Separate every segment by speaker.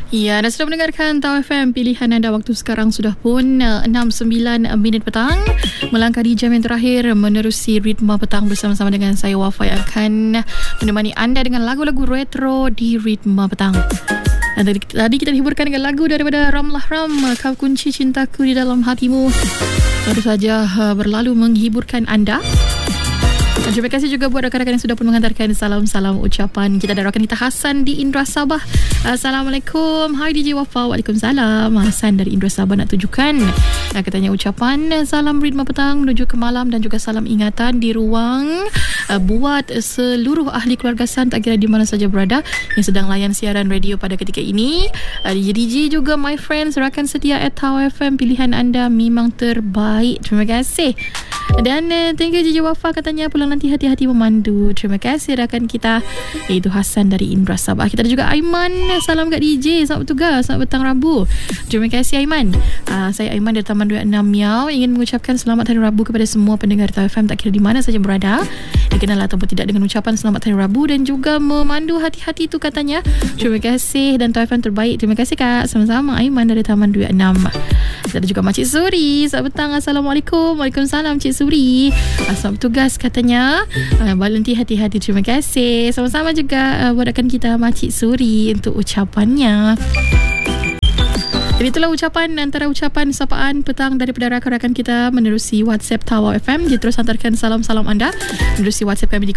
Speaker 1: Ya, anda sudah mendengarkan Tau FM. Pilihan anda waktu sekarang sudah pun 6.09 minit petang. Melangkah di jam yang terakhir menerusi Ritma Petang bersama-sama dengan saya Wafa yang akan menemani anda dengan lagu-lagu retro di Ritma Petang. Dan tadi kita dihiburkan dengan lagu daripada Ramlah Ram, Kau Kunci Cintaku di Dalam Hatimu. Baru saja berlalu menghiburkan anda. Dan terima kasih juga buat rakan-rakan yang sudah pun menghantarkan salam-salam ucapan. Kita ada rakan kita Hasan di Indra Sabah. Assalamualaikum. Hai DJ Wafa. Waalaikumsalam. Hasan dari Indra Sabah nak tujukan katanya ucapan salam Ritma Petang menuju ke malam dan juga salam ingatan di ruang buat seluruh ahli keluarga San tak kira di mana saja berada yang sedang layan siaran radio pada ketika ini. DJ juga my friends, rakan setia at Tau FM, pilihan anda memang terbaik. Terima kasih. Dan thank you DJ Wafa, katanya pulang nanti hati-hati memandu. Terima kasih rakan kita iaitu Hasan dari Indra Sabah. Kita ada juga Aiman, salam kat DJ, selamat bertugas, selamat petang Rabu. Terima kasih Aiman. Saya Aiman dari Taman 26 Miao ingin mengucapkan selamat Hari Rabu kepada semua pendengar Tau FM tak kira di mana saja berada, dikenal ataupun tidak, dengan ucapan selamat Hari Rabu dan juga memandu hati-hati tu katanya. Terima kasih dan Tau FM terbaik. Terima kasih Kak. Sama-sama Aiman dari Taman 26. Kita ada juga Makcik Suri, selamat petang. Assalamualaikum. Waalaikumsalam Cik Suri. Selamat bertugas katanya. Berhenti hati-hati. Terima kasih. Sama-sama juga buat rakan kita Makcik Suri untuk ucapannya. Jadi itulah ucapan antara ucapan sapaan petang daripada rakan-rakan kita menerusi WhatsApp Tau FM. Jadi terus hantarkan salam-salam anda menerusi WhatsApp kami di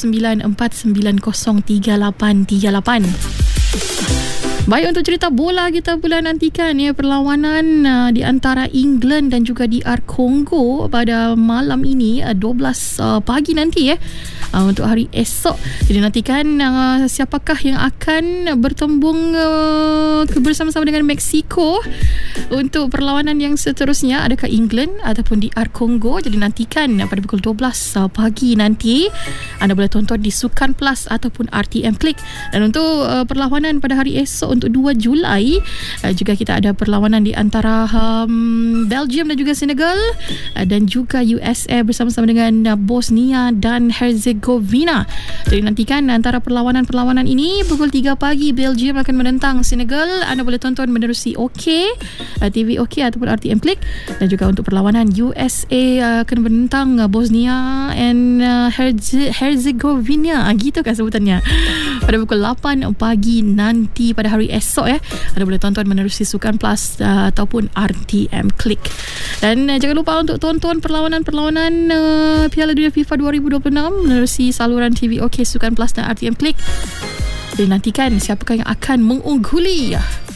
Speaker 1: 0194903838. Baik, untuk cerita bola kita pula nantikan ya, perlawanan di antara England dan juga DR Congo pada malam ini 12 pagi nanti ya. Untuk hari esok. Jadi nantikan siapakah yang akan bertembung bersama-sama dengan Mexico untuk perlawanan yang seterusnya. Adakah England ataupun DR Congo? Jadi nantikan pada pukul 12 pagi nanti. Anda boleh tonton di Sukan Plus ataupun RTM Klik. Dan untuk perlawanan pada hari esok untuk 2 Julai juga kita ada perlawanan di antara Belgium dan juga Senegal dan juga USA bersama-sama dengan Bosnia dan Herzegovina. Jadi nantikan antara perlawanan-perlawanan ini pukul 3 pagi Belgium akan menentang Senegal. Anda boleh tonton menerusi OK, TV OK ataupun RTM Klik. Dan juga untuk perlawanan USA akan menentang Bosnia and Herzegovina, gitu kan sebutannya, pada pukul 8 pagi nanti pada hari esok ya. Anda boleh tonton menerusi Sukan Plus ataupun RTM Klik. Dan jangan lupa untuk tonton perlawanan-perlawanan Piala Dunia FIFA 2026 menerusi saluran TV OK, Sukan Plus dan RTM Klik. Jadi nantikan siapakah yang akan mengungguli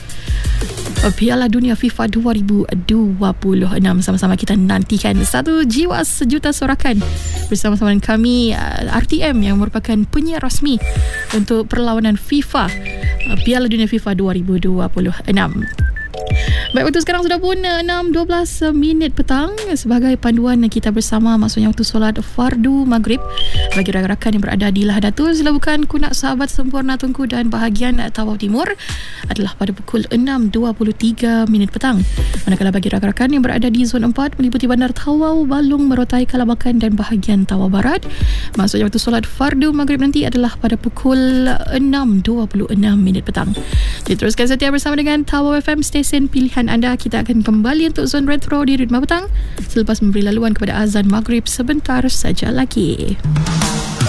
Speaker 1: Piala Dunia FIFA 2026. Sama-sama kita nantikan. Satu jiwa sejuta sorakan bersama-sama dengan kami RTM yang merupakan penyiar rasmi untuk perlawanan FIFA Piala Dunia FIFA 2026. Baik, waktu sekarang sudah pun 6.12 minit petang. Sebagai panduan kita bersama, maksudnya waktu solat fardu maghrib bagi rakan-rakan yang berada di Lahadatul, silabukan kunak sahabat sempurna Tunku dan bahagian Tawau Timur adalah pada pukul 6.23 minit petang. Manakala bagi rakan-rakan yang berada di zon 4 meliputi bandar Tawau, Balung, Merotai, Kalabakan dan bahagian Tawau Barat, maksudnya waktu solat fardu maghrib nanti adalah pada pukul 6.26 minit petang. Jadi teruskan setia bersama dengan Tawau FM, stesen pilihan anda. Kita akan kembali untuk zon retro di Ritma Petang selepas memberi laluan kepada azan maghrib sebentar saja lagi.